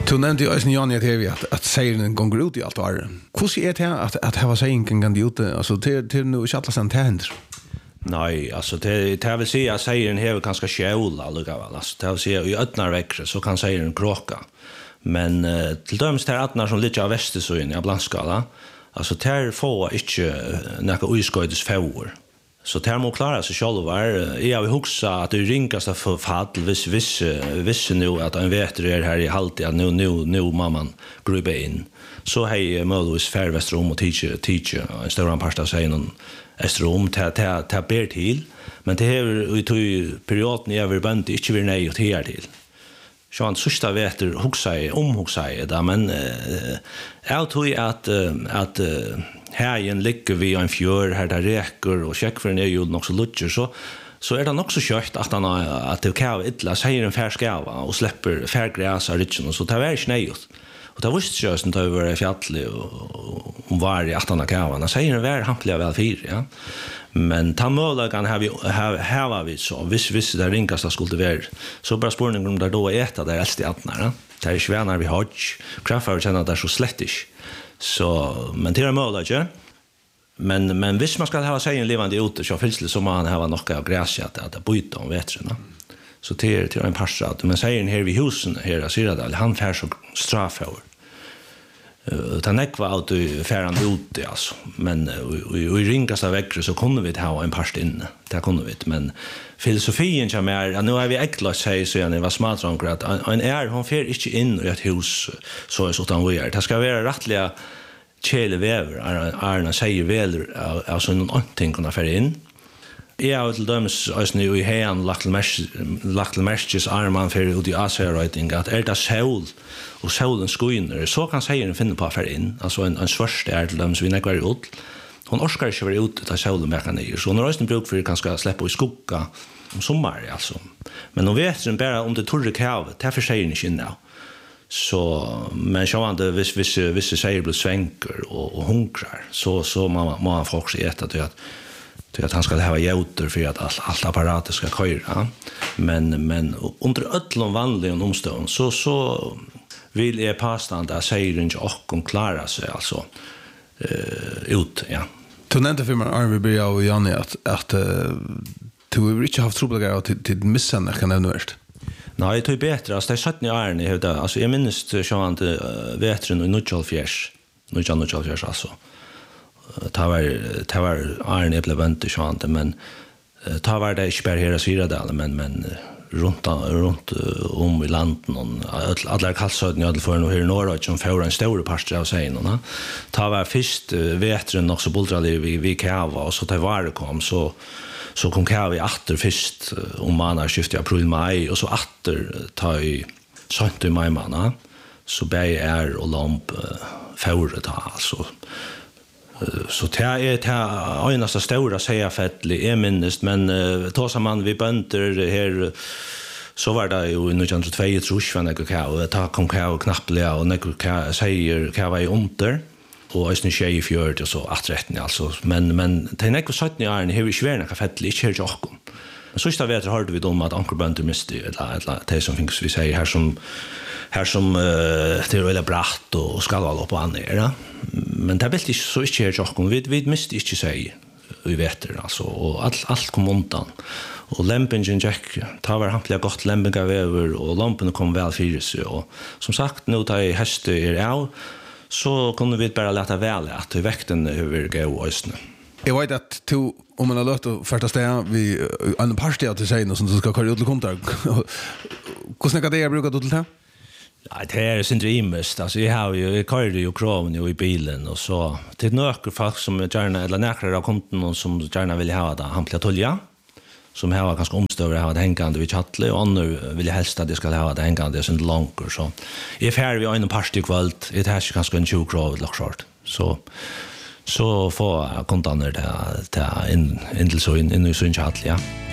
Du nämnde ju också Jan att sägen går ut i allt var. Hur är det att ha sägen kan ut alltså till nu inte alla sen händer? Nej, alltså det vill säga att sägen har ganska skjäl allugavall. Alltså det vill säga i öppnar väckre så kan sägen kråka. Men till döms det attnar som lite av västersöjen i blandskala. Alltså där får inte några uskojdes fåor. Så där må klara sig själva. Jag vill huxa att det ringas att få fall viss nu att en veter är här i halvtid att nu mamman grubbar in. Så hej möjligtvis färvästrom och teacher en stor parst av sig någon estrom ta ber till. Men det här i perioden jag vill bänt inte vill nej och här till. Så han sista veter huxa där men jag tror att här ligger vi en fjör här där räcker och checkförn är ju också lutcher så är det också kört att det kan illa säger en färskava och släpper färgräs av ritchen och så tar vi snöjt. Och det visste jag sen över fjället och var i 18 kavan. Säger en vär hampliga väl fyr, ja. Men ta möjligen har vi så viss där ringas skulle vara så bara spårningen om där då äta där äldst i 18 ja. Det är svänar vi har kraftför känna där så slättish. Så men det är möjligt ja. Men hvis man ska ha sig en levande ute så finns det som man har något av gräs att byta om vetrarna. Så det är en passat men säger en här vid husen här i Syradal han fär så straffår. Utan ekva out i färran ute alltså. Men i ringas av väckre så kunde vi ha en past inne. Det kunde vi. Men filosofien som är nu har vi äcklat sig så jag var smartronker att en hon fär inte in i ett hus så utan vi är. Det ska vara rättliga kjeleväver. Arna säger väl alltså någonting kunna färra in. Jag har till dömes nu i hejan lagt märkes arman för ut i Asia-writing att det sol och solen skiner så kan säga finna på affär in alltså en svörst är till dömes vi näkvar ut hon orskar inte vara ute att solen märka ner så när rösten bruk för kanske släppa i skugga om sommar alltså men hon vet sen bara om det torre kavet därför säger ni inte nu så men så han det viss säger blir svänker och hunkrar så man får också äta det att han ska ha hjälter för att allt apparatet ska köra. Men under öllom vanliga omstånd så vill jag påstå att säger inte och klara sig alltså ut, ja. Du nämnde för mig Arvid Birja och Janne att du har inte haft trobelegar till missen kan det värst. Nej, det är bättre. Alltså, det är 17 år alltså, jag minns så att vetren i 1974 alltså. Det var Arne blev inte så inte men det var det inte bara här i Syradal men runt om i landen alla kalsöden jag för nu här i norra som får en stor part av sig nåna ta var först vetren också bultrade vi kava och så det var kom så kom kava åter först om man har skiftat april maj och så åter ta i sånt i maj månad så bä är och lamp förut alltså så det är enaste stora säga fettlig är minst men tar man vi bönter här så var det ju i 1922 trusvan jag kan ta kom kan knappliga och när säger kan vara under och är snä i fjörd och så att rätten alltså men det är inte 17 år här i svärna fettlig inte helt och så står vi hörde vi om att ankerbönter miste eller det som finns vi säger här som det är väldigt bratt och ska vara på andra men det är väldigt så inte helt och vi miste inte sig vi vet det alltså och allt kom undan och lämpingen jack tar var hampliga gott lämpiga över och lamporna kom väl för sig och som sagt nu tar häst är så kunde vi bara låta väl att väkten över gå östne. Jag vet att du om man har låt att första steg vi en party att säga något som du ska köra ut till kontor. Hur snacka det jag brukar du till det? Ja, det är syndrimest. Alltså jag kör ju kraven i bilen och så det är några folk som gärna eller näkrar av konton som gärna vill ha det hampliga tulja som har ganska omstörre ha det hängande vid chattle och nu vill jag helst att det ska ha det hängande så långt så är färdig vi en party kväll det här ganska en 20 krav eller short så får kontanter det in till så in i sin chattle ja